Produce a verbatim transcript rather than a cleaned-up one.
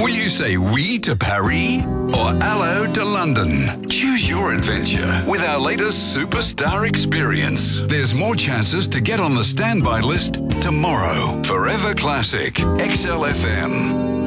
Will you say oui to Paris or hello to London? Choose your adventure with our latest superstar experience. There's more chances to get on the standby list tomorrow. Forever Classic, X L F M.